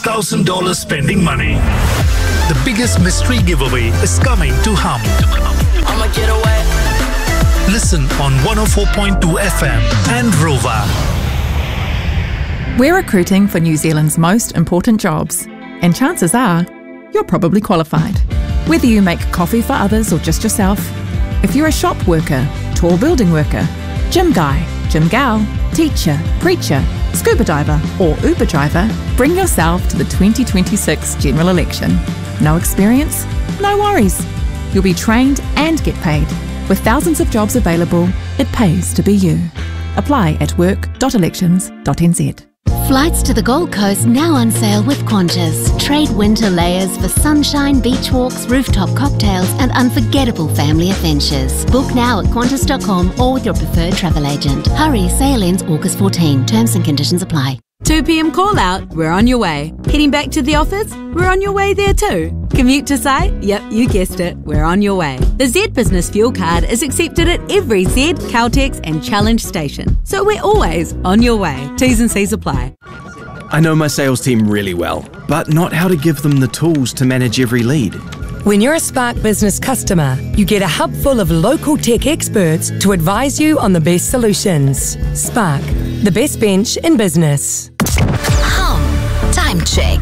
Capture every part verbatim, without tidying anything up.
thousand dollars spending money. The biggest mystery giveaway is coming to Hum. I'ma get away. Listen on one oh four point two F M and Rova. We're recruiting for New Zealand's most important jobs, and chances are you're probably qualified. Whether you make coffee for others or just yourself, if you're a shop worker, tall building worker, gym guy, gym gal, teacher, preacher, scuba diver or Uber driver, bring yourself to the twenty twenty-six general election. No experience? No worries. You'll be trained and get paid. With thousands of jobs available, it pays to be you. Apply at work dot elections dot n z. Flights to the Gold Coast now on sale with Qantas. Trade winter layers for sunshine, beach walks, rooftop cocktails and unforgettable family adventures. Book now at qantas dot com or with your preferred travel agent. Hurry, sale ends August fourteenth. Terms and conditions apply. two p m call out, we're on your way. Heading back to the office, we're on your way there too. Commute to site? Yep, you guessed it, we're on your way. The Z Business Fuel Card is accepted at every Z, Caltex and Challenge station. So we're always on your way. T's and C's apply. I know my sales team really well, but not how to give them the tools to manage every lead. When you're a Spark Business customer, you get a hub full of local tech experts to advise you on the best solutions. Spark, the best bench in business. Hum. Time check.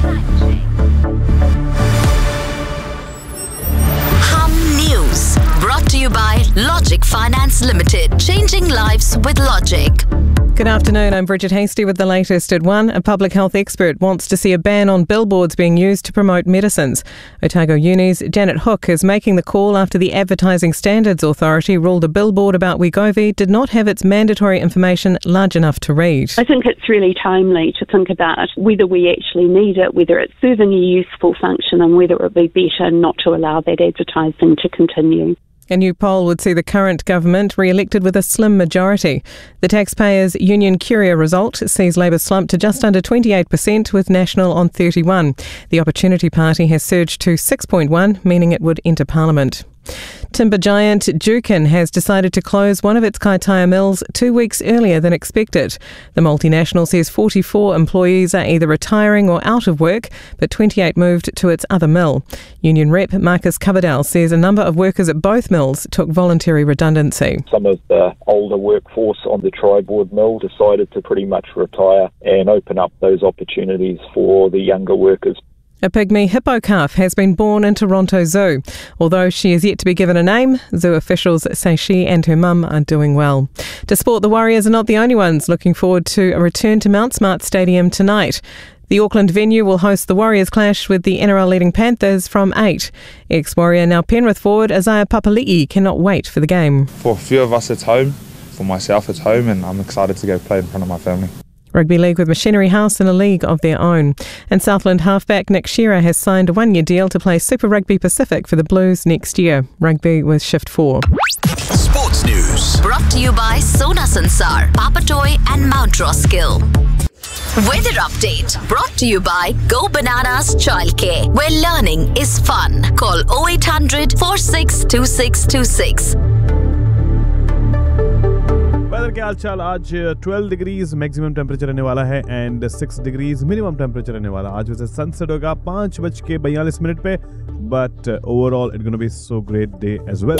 Hum News. Brought to you by Logic Finance Limited. Changing lives with Logic. Good afternoon, I'm Bridget Hasty with the latest at one. A public health expert wants to see a ban on billboards being used to promote medicines. Otago Uni's Janet Hook is making the call after the Advertising Standards Authority ruled a billboard about Wegovy did not have its mandatory information large enough to read. I think it's really timely to think about whether we actually need it, whether it's serving a useful function and whether it would be better not to allow that advertising to continue. A new poll would see the current government re-elected with a slim majority. The Taxpayers Union Curia result sees Labour slump to just under twenty-eight percent with National on thirty-one. The Opportunity Party has surged to six point one, meaning it would enter Parliament. Timber giant Jukin has decided to close one of its Kaitaia mills two weeks earlier than expected. The multinational says forty-four employees are either retiring or out of work, but twenty-eight moved to its other mill. Union rep Marcus Coverdale says a number of workers at both mills took voluntary redundancy. Some of the older workforce on the Tri-Board mill decided to pretty much retire and open up those opportunities for the younger workers. A pygmy hippo calf has been born in Toronto Zoo. Although she is yet to be given a name, zoo officials say she and her mum are doing well. To sport, the Warriors are not the only ones looking forward to a return to Mount Smart Stadium tonight. The Auckland venue will host the Warriors clash with the N R L-leading Panthers from eight. Ex-Warrior, now Penrith forward Isaiah Papali'i cannot wait for the game. For a few of us it's home, for myself it's home, and I'm excited to go play in front of my family. Rugby League with Machinery House in a league of their own. And Southland halfback Nick Shearer has signed a one-year deal to play Super Rugby Pacific for the Blues next year. Rugby with Shift four. Sports News. Brought to you by Sona Sansar, Papatoy and Mount Roskill. Weather update. Brought to you by Go Bananas Childcare, where learning is fun. Call oh eight hundred, four six two six two six. Weather के हाल चाल आज twelve degrees maximum temperature रहने वाला है and six degrees minimum temperature रहने वाला. आज वैसे सनसेट होगा पाँच बज के बयालीस मिनट पे, but overall it gonna be so great day as well.